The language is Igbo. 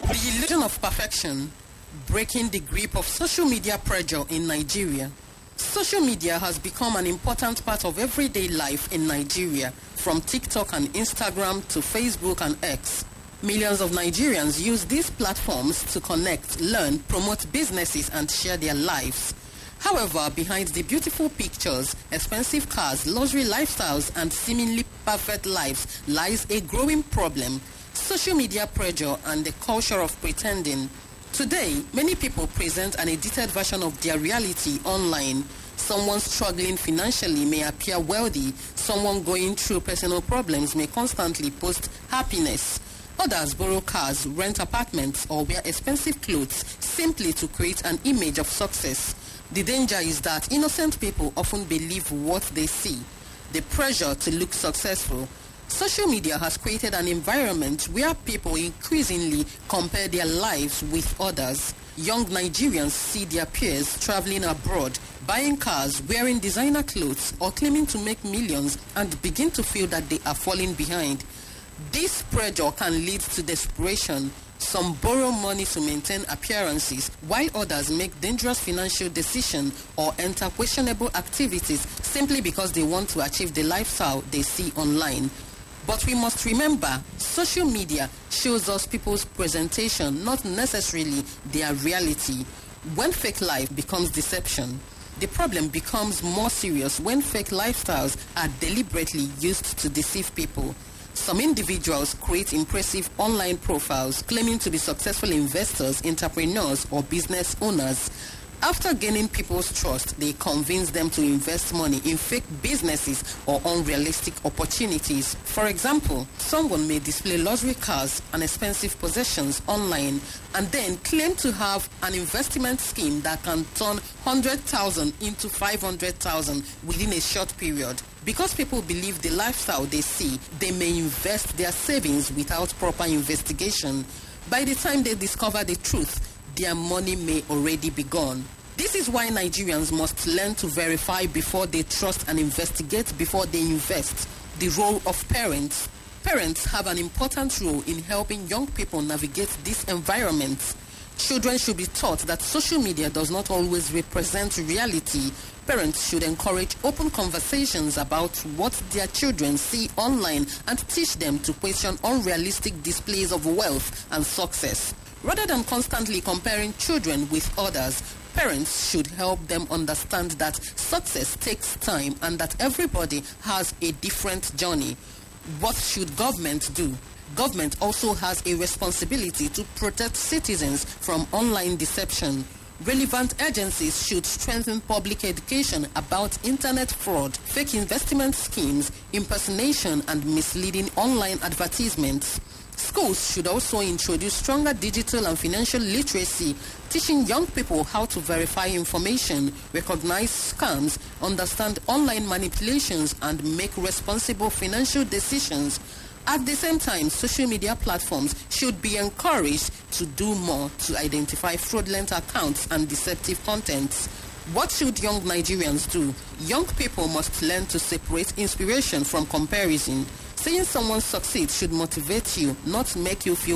The illusion of perfection, breaking the grip of social media pressure in Nigeria. Social media has become an important part of everyday life in Nigeria, from TikTok and Instagram to Facebook and X. Millions of Nigerians use these platforms to connect, learn, promote businesses and share their lives. However, behind the beautiful pictures, expensive cars, luxury lifestyles and seemingly perfect lives lies a growing problem: social media pressure and the culture of pretending. Today, many people present an edited version of their reality online. Someone struggling financially may appear wealthy. Someone going through personal problems may constantly post happiness. Others borrow cars, rent apartments, or wear expensive clothes simply to create an image of success. The danger is that innocent people often believe what they see. The pressure to look successful. Social media has created an environment where people increasingly compare their lives with others. Young Nigerians see their peers traveling abroad, buying cars, wearing designer clothes, or claiming to make millions and begin to feel that they are falling behind. This pressure can lead to desperation. Some borrow money to maintain appearances, while others make dangerous financial decisions or enter questionable activities simply because they want to achieve the lifestyle they see online. But we must remember, social media shows us people's presentation, not necessarily their reality. When fake life becomes deception, the problem becomes more serious when fake lifestyles are deliberately used to deceive people. Some individuals create impressive online profiles claiming to be successful investors, entrepreneurs, or business owners. After gaining people's trust, they convince them to invest money in fake businesses or unrealistic opportunities. For example, someone may display luxury cars and expensive possessions online and then claim to have an investment scheme that can turn 100,000 into 500,000 within a short period. Because people believe the lifestyle they see, they may invest their savings without proper investigation. By the time they discover the truth, their money may already be gone. This is why Nigerians must learn to verify before they trust and investigate before they invest. The role of parents. Parents have an important role in helping young people navigate this environment. Children should be taught that social media does not always represent reality. Parents should encourage open conversations about what their children see online and teach them to question unrealistic displays of wealth and success. Rather than constantly comparing children with others, parents should help them understand that success takes time and that everybody has a different journey. What should government do? Government also has a responsibility to protect citizens from online deception. Relevant agencies should strengthen public education about internet fraud, fake investment schemes, impersonation, and misleading online advertisements. Schools should also introduce stronger digital and financial literacy, teaching young people how to verify information, recognize scams, understand online manipulations, and make responsible financial decisions. At the same time, social media platforms should be encouraged to do more to identify fraudulent accounts and deceptive contents. What should young Nigerians do? Young people must learn to separate inspiration from comparison. Seeing someone succeed should motivate you, not make you feel